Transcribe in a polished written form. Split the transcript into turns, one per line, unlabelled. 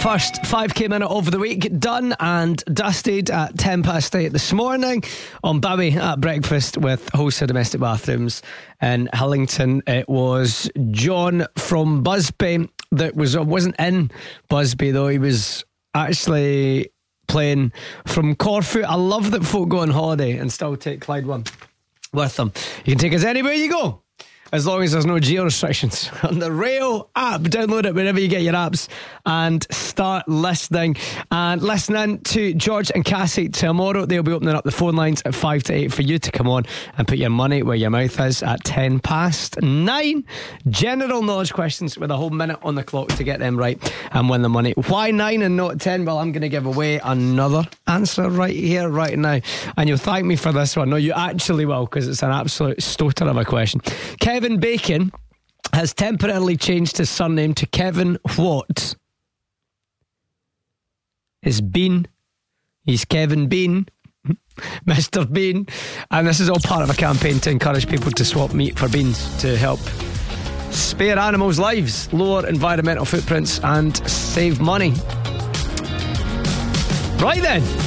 First 5k minute of the week done and dusted at 8:10 this morning on Babby at breakfast with Wholesale Domestic Bathrooms in Hillington. It was John from Busby that wasn't in Busby though. He was actually playing from Corfu. I love that folk go on holiday and still take Clyde One with them. You can take us anywhere you go, as long as there's no geo restrictions. On the Rail app, download it wherever you get your apps and start listening. And listening to George and Cassie tomorrow. They'll be opening up the phone lines at 5 to 8 for you to come on and put your money where your mouth is at 9:10. General knowledge questions with a whole minute on the clock to get them right and win the money. Why 9 and not 10? Well, I'm going to give away another answer right here, right now. And you'll thank me for this one. No, you actually will, because it's an absolute stoter of a question. Kevin Bacon has temporarily changed his surname to Kevin what? His Bean. He's Kevin Bean. Mr. Bean. And this is all part of a campaign to encourage people to swap meat for beans to help spare animals' lives, lower environmental footprints and save money. Right then.